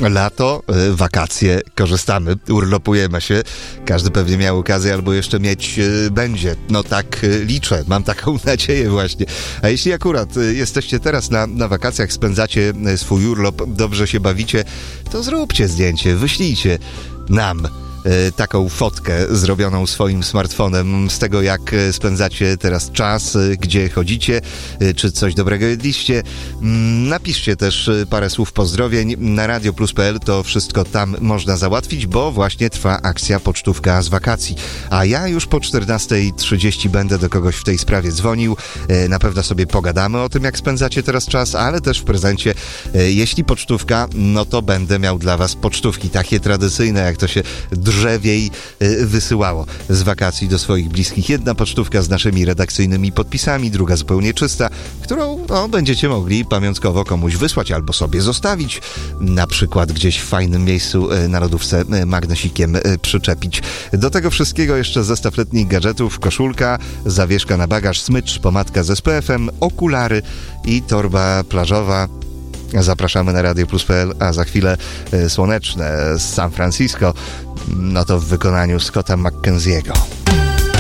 Lato, wakacje, korzystamy, urlopujemy się. Każdy pewnie miał okazję albo jeszcze mieć będzie. No tak liczę, mam taką nadzieję właśnie. A jeśli akurat jesteście teraz na wakacjach, spędzacie swój urlop, dobrze się bawicie, to zróbcie zdjęcie, wyślijcie nam taką fotkę zrobioną swoim smartfonem z tego, jak spędzacie teraz czas, gdzie chodzicie, czy coś dobrego jedliście. Napiszcie też parę słów pozdrowień na radioplus.pl, to wszystko tam można załatwić, bo właśnie trwa akcja Pocztówka z wakacji. A ja już po 14:30 będę do kogoś w tej sprawie dzwonił. Na pewno sobie pogadamy o tym, jak spędzacie teraz czas, ale też w prezencie, jeśli pocztówka, no to będę miał dla was pocztówki takie tradycyjne, jak to się drzewiej wysyłało z wakacji do swoich bliskich. Jedna pocztówka z naszymi redakcyjnymi podpisami, druga zupełnie czysta, którą będziecie mogli pamiątkowo komuś wysłać albo sobie zostawić, na przykład gdzieś w fajnym miejscu na lodówce magnesikiem przyczepić. Do tego wszystkiego jeszcze zestaw letnich gadżetów, koszulka, zawieszka na bagaż, smycz, pomadka z SPF-em, okulary i torba plażowa. Zapraszamy na radioplus.pl, a za chwilę słoneczne z San Francisco, no to w wykonaniu Scotta McKenzie'ego.